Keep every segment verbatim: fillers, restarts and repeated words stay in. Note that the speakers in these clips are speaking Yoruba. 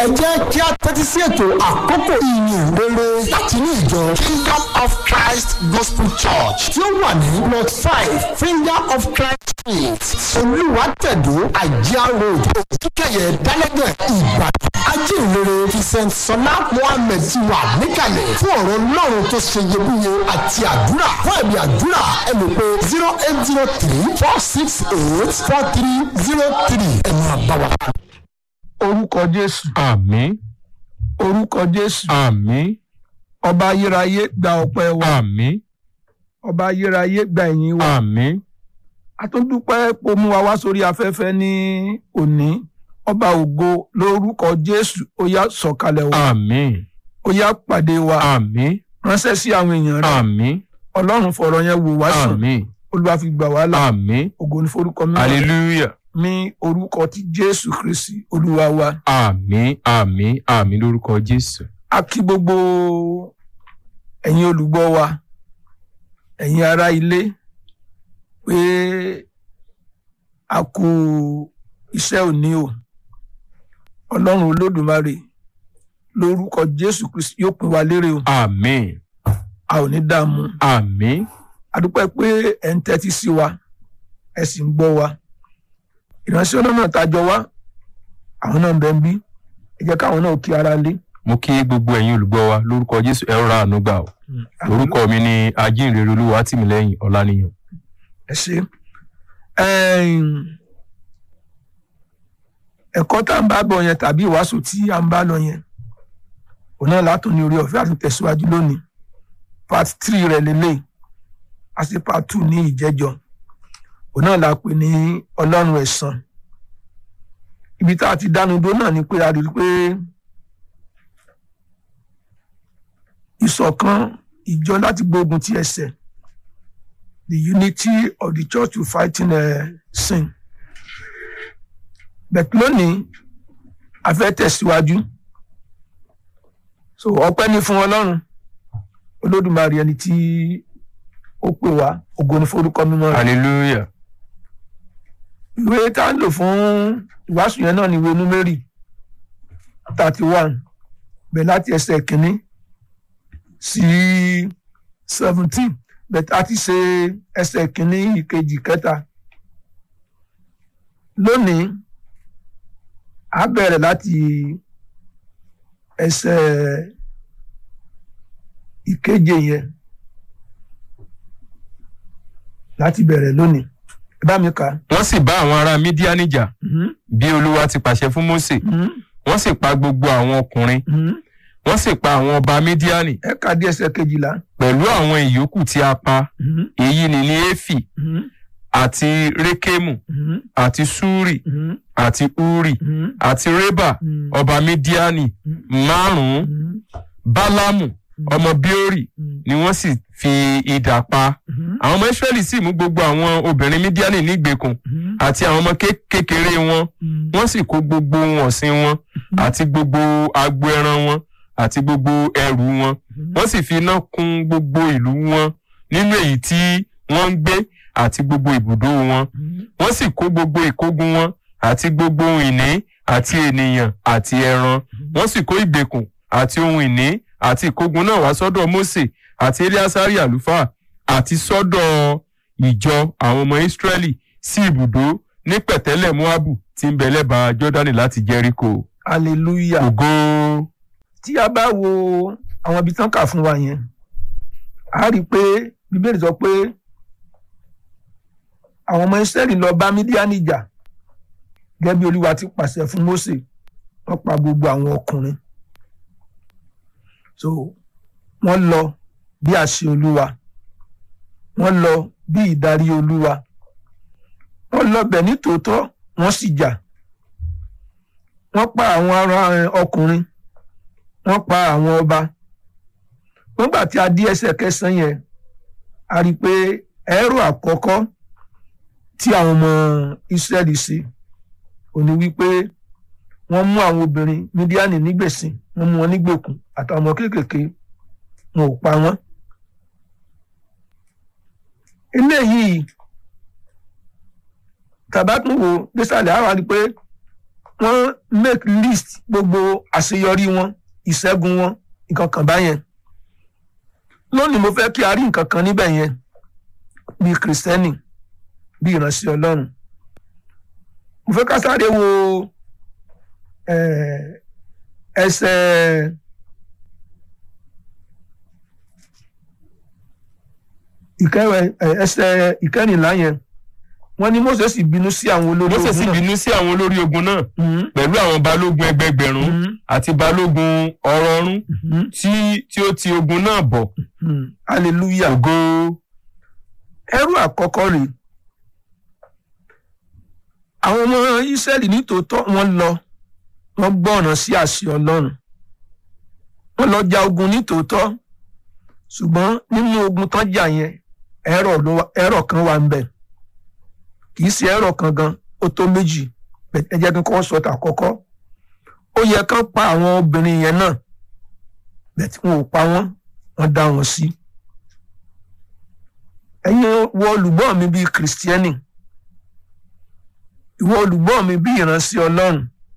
ẹ jẹ́ kí a tẹ́tí sí ètò àkókò ìyìn rere láti ní ìjọ Kingdom of Christ Gospel Church tí ó wà ní plot five Finger of Christ Street Olúwàtẹ̀dó Àjíá Road Òkìkẹyẹ Dálẹ́gẹ̀ Ìbàdàn. Ajínrere Vincent Sọlá Mohammed ti wà níkàlẹ̀ fún ọ̀rọ̀ Ọlọ́run tó ṣe iyebíye àti àdúrà. Fún ẹ̀mí àdúrà ẹ lè pe zero eight zero three four six eight four three zero three ẹ̀yìn àbáwá. Orúkọ Jésù. Àmín. Orúkọ Jésù. Àmín. Ọba ayérayé gba ọpẹ́ wa. Àmín. Ọba ayérayé gba ìyìn wa. Àmín. A tún dúpẹ́ pé o mú wa wá sórí afẹ́fẹ́ ní òní. Ọba ògo lórúkọ Jésù ó yá sọ̀kalẹ̀ wa. Àmín. Ó yá pàdé wa. Àmín. Ránṣẹ́ sí àwọn èèyàn rẹ̀. Àmín. Ọlọ́run fọ̀rọ̀ yẹn wò wá sàn. Àmín. Olúwa fi gbà wá là. Àmín. Ògo ni forúkọ mímọ́. Hallelujah. Ní orúkọ ti Jésù Kristi Olúwa wa. Àmín. Àmín. Àmín lórúkọ Jésù. A kí gbogbo ẹ̀yin olùgbọ́ wa, ẹ̀yin ará ilé, pé a kú iṣẹ́ òní o. Ọlọ́run Olódùmarè lórúkọ Jésù Kristi yóò pín wa lérè o. Àmín. A ò ní dààmú. Àmín. A dúpẹ́ pé ẹ̀ ń tẹ́tí sí wa, ẹ sì ń gbọ́ wa. Ìránṣẹ́ Ọlọ́run náà tá jọ wá, àwọn náà ń bẹ ń bí. Ẹ jẹ́ káwọn náà kí ara lé. Mo kí gbogbo ẹ̀yin olùgbọ́ wa lórúkọ Jésù ẹ ra àánú gbà o. Orúkọ mi ni Ajínrere Olúwatìmílẹ́yìn Ọláníyàn. Ẹ ṣé. Ẹ̀kọ́ tá ń bá bọ̀ yẹn tàbí ìwàásù tí à ń bá lọ yẹn, òun náà látún ní orí ọ̀fẹ́ àti tẹ̀síwájú lónìí. Part three rẹ̀ lélẹ̀, a sì part two ní ìjẹ́jọ́. Òun náà la pè ní Ọlọ́run ẹ̀san. Ibi tá a ti dánu dó náà ni pé a rí pé ìṣọ̀kan ìjọ láti gbógun ti ẹ̀ṣẹ̀, the unity of the church to fighting uh, sin. Bẹ̀t lónìí a fẹ́ tẹ̀síwájú. So ọpẹ́ ni fún Ọlọ́run Olódùmarè ẹni tí ó pè wá, ògo ni forúkọ mímọ́ rẹ̀. Hallelujah. Ìwé tá ń lò fún ìwàásù yẹn náà ni ìwé Númérì thirty one bẹ̀ láti ẹsẹ̀ kìíní sí seventeen, bẹ̀t a ti ṣe ẹsẹ̀ kìíní ìkejì kẹta. Lónìí a bẹ̀rẹ̀ láti ẹsẹ̀ ìkeje yẹn láti bẹ̀rẹ̀ lónìí. Ẹ bá mi kà. Wọ́n sì bá àwọn ará Mídíánì jà bí Olúwa ti pàṣẹ fún Mósè. Wọ́n sì pa gbogbo àwọn ọkùnrin. Wọ́n sì pa àwọn ọba Mídíánì. Ẹ kà dé ẹsẹ̀ kejìlá. Pẹ̀lú àwọn ìyókù tí a pa. Èyí ni ní Éfì àti Rékémù àti Súrì àti Úrì àti Rébà ọba Mídíánì márùn-ún. Bálámù ọmọ Bíórì ni wọ́n sì fi idà pa. Àwọn ọmọ Ísírẹ́lì sì mú gbogbo àwọn obìnrin Mídíánì nígbèkùn àti àwọn ọmọ kékeré wọn. Wọ́n sì kó gbogbo ohun ọ̀sìn wọn àti gbogbo agbo ẹran wọn àti gbogbo ẹrù wọn. Wọ́n sì fi iná kún gbogbo ìlú wọn nínú èyí tí wọ́n ń gbé àti gbogbo ibùdó wọn. Wọ́n sì kó gbogbo ìkógun wọn àti gbogbo ohun ìní àti ènìyàn àti ẹran. Wọ́n sì kó ìgbèkùn àti ohun ìní àti ìkógun náà wá sọ́dọ̀ Mósè àti Eliasari àlùfáà àti sọ́dọ̀ ìjọ àwọn ọmọ Ísírẹ́lì sí ibùdó ní pẹ̀tẹ́lẹ̀ Móábù tí ń bẹ lẹ́bàá Jọ́dánì láti Jẹ́ríkò. Hallelujah. Ògo. Tí a bá wo àwọn ibi tán kà fún wa yẹn, a rí i pé Bíbélì sọ pé àwọn ọmọ Ísírẹ́lì lọ bá Mídíánì jà gẹ́gẹ́ bí Olúwa ti pàṣẹ fún Mósè. Wọ́n pa gbogbo àwọn ọkùnrin. So wọ́n lọ bí àṣẹ Olúwa, wọ́n lọ bí ìdarí Olúwa, wọ́n lọ bẹ̀ ní tòótọ́, wọ́n sì jà. Wọ́n pa àwọn ará ọkùnrin, wọ́n pa àwọn ọba. Nígbà tí a dí ẹsẹ̀ kẹsàn-án yẹn, a rí i pé ẹ̀rọ àkọ́kọ́ tí àwọn ọmọ Ísírẹ́lì ṣe òní wípé wọ́n mú àwọn obìnrin Mídíánì nígbèsìn, wọ́n mú wọn nígbèkùn àtàwọn ọmọ kéékèèké, wọn ò pa wọ́n. Eléyìí tàbá tún wò désàlẹ̀ àwọn àrí pé wọ́n make list gbogbo àṣeyọrí wọn ìṣẹ́gun wọn nǹkan kan báyẹn. Lónìí mo fẹ́ kí a rí nǹkan kan níbẹ̀ yẹn bí kìrìsìtẹ́nì bí ìránṣẹ́ Ọlọ́run. Mo fẹ́ ká sáré wo ẹsẹ̀ ẹsẹ̀ ìkẹrìnlá yẹn. Wọ́n ní Mósè sì bínú sí àwọn olórí ogun náà. Mósè sì bínú sí àwọn olórí ogun náà pẹ̀lú àwọn balógun ẹgbẹgbẹ̀rún àti balógun ọ̀rọ̀ọ̀rún tí tí ó ti ogun náà bọ̀. Hallelujah. Ògo. Ẹrú àkọ́kọ́ rèé. Àwọn ọmọ Ísírẹ́lì nítòótọ́ wọ́n lọ wọ́n gbọ́ràn sí àṣẹ Ọlọ́run. Wọ́n lọ ja ogun nítòótọ́ ṣùgbọ́n nínú ogun tán jà yẹn ẹ̀rọ kan wà ń bẹ̀. Kì í ṣe ẹ̀rọ kan gan, ó tó méjì. Ẹ jẹ́ kí n kọ́ sọ tà kọ́kọ́. Ó yẹ kán pa àwọn obìnrin yẹn náà bẹ́ẹ̀ tí wọn ò pa wọ́n, wọ́n dá wọn sí. Ẹ̀yin wọ olùgbọ́ mi bíi kìrìsìtẹ́nì, ìwọ olùgbọ́ mi bí ìránṣẹ́ Ọlọ́run.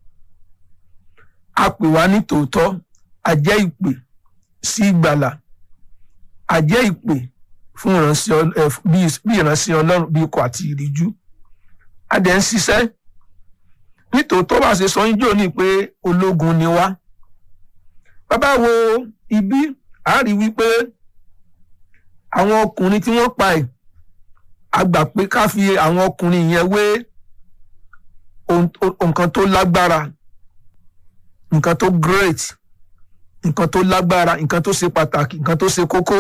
A pè wá ní tòótọ́, a jẹ́ ìpè sí ìgbàlà, a jẹ́ ìpè fún ìránṣẹ́ bí ìránṣẹ́ Ọlọ́run bí ikọ̀ àti ìríjú. A dẹ̀ ń ṣiṣẹ́ nítòótọ́ bá ṣe sọ yín jò ní pé ológun ni wá. Bàbá wo ibi a rí wípé àwọn ọkùnrin tí wọ́n pa ẹ̀, a gbà pé ká fi àwọn ọkùnrin yẹn wé nǹkan tó lágbára, nǹkan tó great, nǹkan tó lágbára, nǹkan tó ṣe pàtàkì, nǹkan tó ṣe kókó.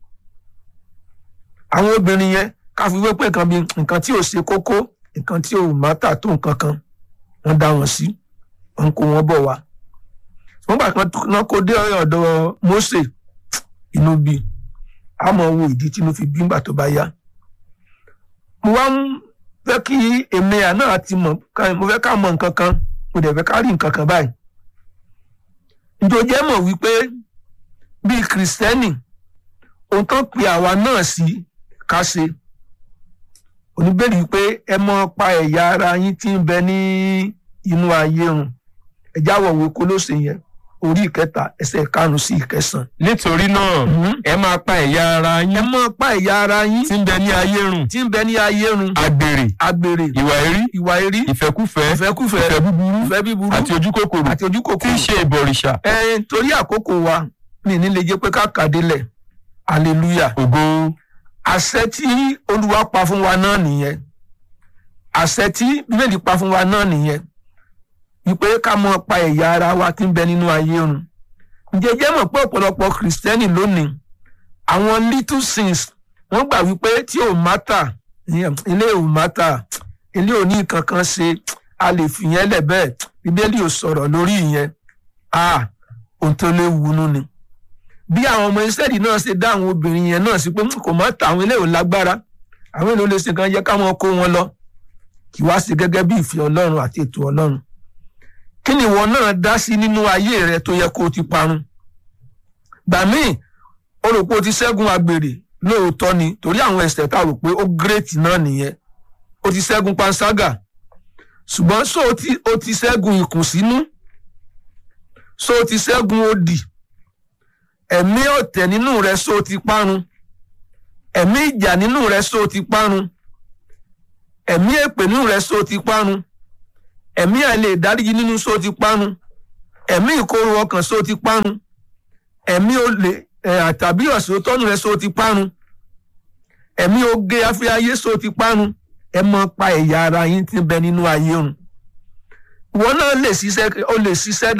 Àwọn obìnrin yẹn ká fi wé pé nǹkan bí nǹkan tí ò ṣe kókó, nǹkan tí ò mátà tó nǹkan kan, wọ́n dá wọn sí, wọ́n kó wọn bọ̀ wá. Wọ́n bá kan náà kó dé ọ̀dọ̀ Mósè, inú bí a mọ̀ wo ìdí tí inú fi bí ńgbà tó bá yá. Mo wá ń fẹ́ kí èmi àná àti mọ̀ mo fẹ́ ká mọ̀ nǹkan kan, mo dẹ̀ fẹ́ ká rí nǹkan kan báyìí. Ǹjọ́ jẹ́ mọ̀ wípé bí kìrìsìtẹ́nì ohun tó pe àwa náà sí ká ṣe. Oníbẹ̀rẹ̀ wípé ẹ mọ́ pa ẹ̀yà ara yín tí ń bẹ ní inú ayé run. Ẹ jáwọ́ òwe Kólósè yẹn orí ìkẹta ẹsẹ̀ karùn-ún sí ìkẹsàn. Nítorí náà ẹ máa pa ẹ̀yà ara yín. Ẹ máa pa ẹ̀yà ara yín tí ń bẹ ní ayé run. tí ń bẹ ní ayé run. Àgbèrè. Àgbèrè. Ìwà èrí. Ìwà èrí. Ìfẹ́kúfẹ̀ẹ́. Ìfẹ́kúfẹ̀ẹ́. Ìfẹ́ búburú. Ìfẹ́ búburú. Àti ojúkòkòrò. Àti ojúkòkòrò. Tí ń ṣe ìbọ̀rìṣà. Ẹ torí àkókò wa mi ní lè jẹ́ pé ká kàdé lẹ̀. Hallelujah. Ògo. Àṣẹ tí Olúwa pa fún wa náà nìyẹn. Àṣẹ tí Bíbélì pa fún wa náà nìyẹn. Wípé ká mọ́ pa ẹ̀yà ara wa tí ń bẹ nínú ayé run. Ǹjẹ́ jẹ́ mọ̀ pé ọ̀pọ̀lọpọ̀ kìrìsìtẹ́nì lónìí àwọn little sins wọ́n gbà wípé tí ò mátà ilé ò mátà ilé ò ní nǹkan kan ṣe a lè fi yẹn lẹ̀ bẹ́ẹ̀ Bíbélì ò sọ̀rọ̀ lórí ìyẹn. Ah, ohun tó léwu nú ni. Bí àwọn ọmọ Ísírẹ́lì náà ṣe dá àwọn obìnrin yẹn náà sí pé kò mátà àwọn ilé ò lágbára, àwọn èlò lè ṣe kan yẹ káwọn kó wọn lọ kí wá sí gẹ́gẹ́ bí ìfẹ́ Ọlọ́run àti ètò Ọlọ́run. Kí ni ìwọ náà dá sí nínú ayé rẹ tó yẹ kó o ti parun? Gbà míì o rò pé o ti ṣẹ́gun àgbèrè lóòótọ́ ni torí àwọn ẹ̀ṣẹ̀ tá a rò pé ó great náà nìyẹn. O ti ṣẹ́gun panṣágà ṣùgbọ́n so o ti o ti ṣẹ́gun ìkùnsínú, so o ti ṣẹ́gun òdì, ẹ̀mí ọ̀tẹ̀ nínú rẹ so o ti parun, ẹ̀mí ìjà nínú rẹ so o ti parun, ẹ̀mí èpè nínú rẹ so o ti parun, ẹ̀mí àìlè ìdáríjì nínú so ti parun, ẹ̀mí ìkorò ọkàn so ti parun, ẹ̀mí olè àtàbí ọ̀sẹ̀ tọ́nu rẹ̀ so ti parun, ẹ̀mí oge afẹ́ayé so ti parun. Ẹ mọ́ pa ẹ̀yà ara yín tí ń bẹ nínú ayé run. Ìwọ náà lè ṣiṣẹ́ ó lè ṣiṣẹ́